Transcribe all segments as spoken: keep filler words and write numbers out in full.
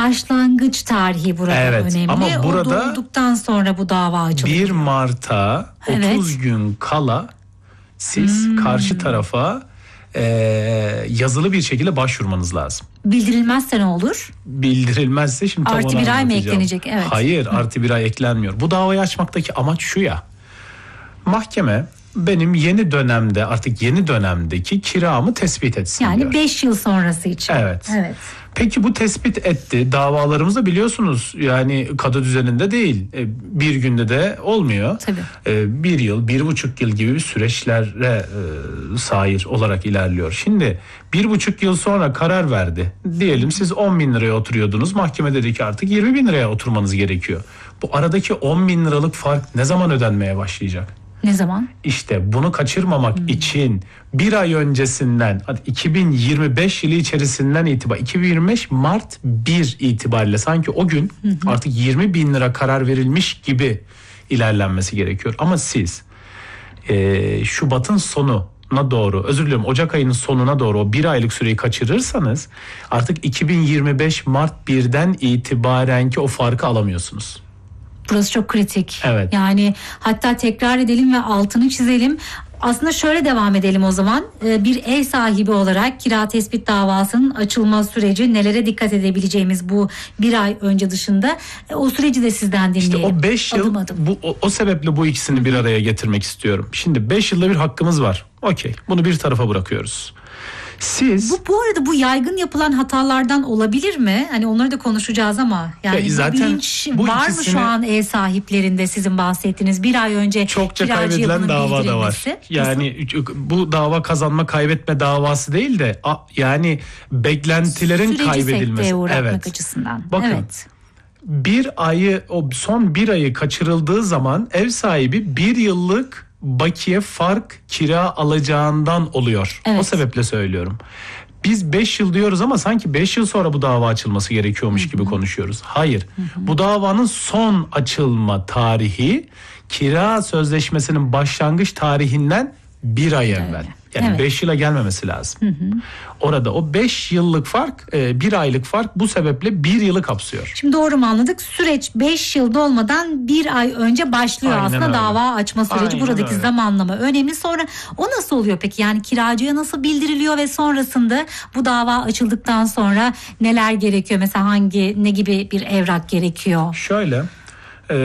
başlangıç tarihi burada evet, önemli. Ama burada o dolduktan sonra bu dava açılıyor. bir Mart'a evet. otuz gün kala siz hmm. karşı tarafa e, yazılı bir şekilde başvurmanız lazım. Bildirilmezse ne olur? Bildirilmezse şimdi tam artı bir ay mı eklenecek? Evet. Hayır, artı bir ay eklenmiyor. Bu davayı açmaktaki amaç şu ya. Mahkeme benim yeni dönemde artık yeni dönemdeki kiramı tespit etsin yani diyor. Yani beş yıl sonrası için. Evet. Evet. Peki bu tespit etti. Davalarımızda biliyorsunuz yani kadı düzeninde değil. Bir günde de olmuyor. Tabii. Bir yıl, bir buçuk yıl gibi bir süreçlere sahip olarak ilerliyor. Şimdi bir buçuk yıl sonra karar verdi. Diyelim siz on bin liraya oturuyordunuz. Mahkeme dedi ki artık yirmi bin liraya oturmanız gerekiyor. Bu aradaki on bin liralık fark ne zaman ödenmeye başlayacak? Ne zaman? İşte bunu kaçırmamak hmm. için bir ay öncesinden iki bin yirmi beş yılı içerisinden itibaren iki bin yirmi beş Mart bir itibariyle sanki o gün hmm. artık yirmi bin lira karar verilmiş gibi ilerlenmesi gerekiyor. Ama siz e, Şubat'ın sonuna doğru özür diliyorum Ocak ayının sonuna doğru o bir aylık süreyi kaçırırsanız artık iki bin yirmi beş Mart birden itibarenki o farkı alamıyorsunuz. Burası çok kritik. Evet. Yani hatta tekrar edelim ve altını çizelim. Aslında şöyle devam edelim o zaman. Bir ev sahibi olarak kira tespit davasının açılma süreci, nelere dikkat edebileceğimiz bu bir ay önce dışında o süreci de sizden dinleyelim. İşte o beş yıl adım adım. Bu, o, o sebeple bu ikisini Hı-hı. bir araya getirmek istiyorum. Şimdi beş yılda bir hakkımız var. Okey. Bunu bir tarafa bırakıyoruz. Siz bu, bu arada bu yaygın yapılan hatalardan olabilir mi? Hani onları da konuşacağız ama yani ya zaten bu bilinç bu var mı şu an ev sahiplerinde sizin bahsettiğiniz bir ay önce çokça kaybedilen dava da var. Yani Nasıl? Bu dava kazanma kaybetme davası değil de yani beklentilerin Süreci kaybedilmesi. Evet. Açısından. Bakın. Evet. Bir ayı o son bir ayı kaçırıldığı zaman ev sahibi bir yıllık bakiye fark kira alacağından oluyor. Evet. O sebeple söylüyorum. Biz beş yıl diyoruz ama sanki beş yıl sonra bu dava açılması gerekiyormuş Hı-hı. gibi konuşuyoruz. Hayır. Hı-hı. Bu davanın son açılma tarihi kira sözleşmesinin başlangıç tarihinden bir ay evvel. Evet. Yani beş evet. yıla gelmemesi lazım. Hı hı. Orada o beş yıllık fark, bir aylık fark bu sebeple bir yılı kapsıyor. Şimdi doğru mu anladık? Süreç beş yılda olmadan bir ay önce başlıyor Aynen aslında öyle. Dava açma süreci. Aynen Buradaki öyle. Zamanlama önemli. Sonra o nasıl oluyor peki? Yani kiracıya nasıl bildiriliyor ve sonrasında bu dava açıldıktan sonra neler gerekiyor? Mesela hangi, ne gibi bir evrak gerekiyor? Şöyle, e,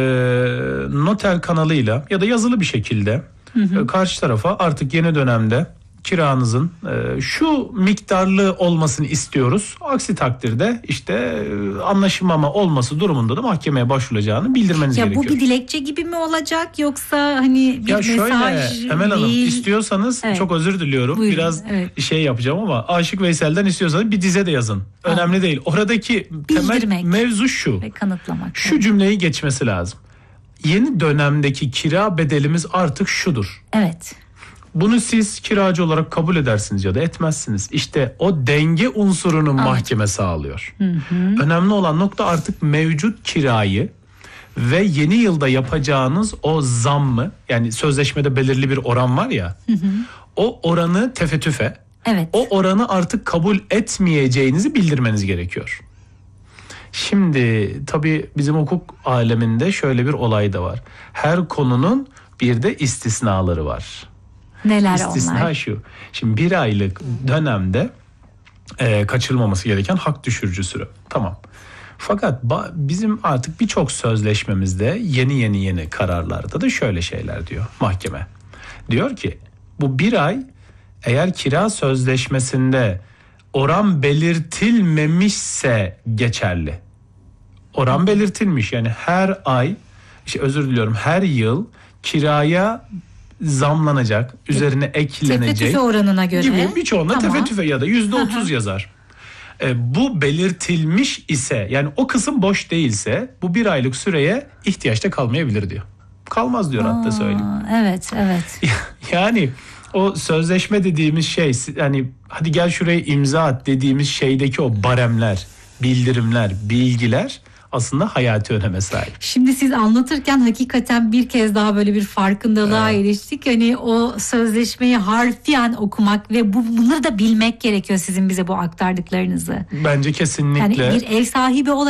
noter kanalıyla ya da yazılı bir şekilde Hı hı. karşı tarafa artık yeni dönemde kiranızın e, şu miktarlı olmasını istiyoruz. Aksi takdirde işte e, anlaşılmama olması durumunda da mahkemeye başvurulacağını bildirmeniz ya gerekiyor. Bu bir dilekçe gibi mi olacak yoksa hani bir ya mesaj şöyle, Emel Hanım değil. istiyorsanız evet. çok özür diliyorum. Buyurun, Biraz evet. şey yapacağım ama Aşık Veysel'den istiyorsanız bir dize de yazın. Önemli Aa. değil. Oradaki temel mevzu şu. Ve kanıtlamak. Şu evet. cümleyi geçmesi lazım. Yeni dönemdeki kira bedelimiz artık şudur. Evet. Bunu siz kiracı olarak kabul edersiniz ya da etmezsiniz. İşte o denge unsurunu Anladım. mahkeme sağlıyor. Hı hı. Önemli olan nokta artık mevcut kirayı ve yeni yılda yapacağınız o zammı, yani sözleşmede belirli bir oran var ya. Hı hı. O oranı tefettüfe, evet. o oranı artık kabul etmeyeceğinizi bildirmeniz gerekiyor. Şimdi tabii bizim hukuk aleminde şöyle bir olay da var. Her konunun bir de istisnaları var. Neler İstisna onlar? şu. Şimdi bir aylık dönemde e, kaçırılmaması gereken hak düşürücü süre. Tamam. Fakat ba- bizim artık birçok sözleşmemizde yeni yeni yeni kararlarda da şöyle şeyler diyor mahkeme. Diyor ki bu bir ay eğer kira sözleşmesinde oran belirtilmemişse geçerli. Oran belirtilmiş, yani her ay, işte özür diliyorum her yıl kiraya zamlanacak, üzerine eklenecek. Tefettüfe oranına göre. Gibi birçoğunda tamam. tefettüfe ya da yüzde otuz yazar. E, bu belirtilmiş ise, yani o kısım boş değilse bu bir aylık süreye ihtiyaçta kalmayabilir diyor. Kalmaz diyor Aa, hatta söyleyeyim. Evet, evet. Yani o sözleşme dediğimiz şey, hani hadi gel şuraya imza at dediğimiz şeydeki o baremler, bildirimler, bilgiler aslında hayati öneme sahip. Şimdi siz anlatırken hakikaten bir kez daha böyle bir farkındalığa evet. eriştik. Hani o sözleşmeyi harfiyen okumak ve bu, bunları da bilmek gerekiyor sizin bize bu aktardıklarınızı. Bence kesinlikle. Yani bir ev sahibi olarak